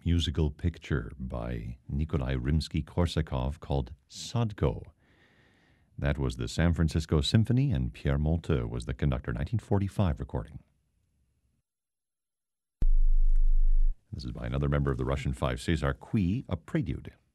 musical picture by Nikolai Rimsky-Korsakov called Sadko. That was the San Francisco Symphony, and Pierre Molte was the conductor, 1945 recording. This is by another member of the Russian Five, Cesar Cui, a prelude.